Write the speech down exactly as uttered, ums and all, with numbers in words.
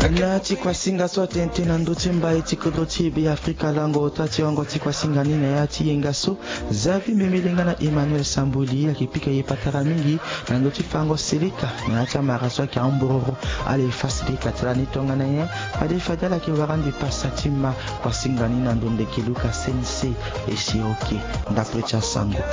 na chikwa singa sote tena ndote mbaye chikodochi bi Afrika lango tati wango chikwa singa nina ya tiyenga so zavi memelenga na Emmanuel Sambuli akipika yepatara mingi na ndote fango selika na acha maraswa ki ambororo ale fasidi katlani tonga na ye ade fadala ki warandi pasatima kwa singa nina ndonde kiluka sense eshiroke ndaprecha sango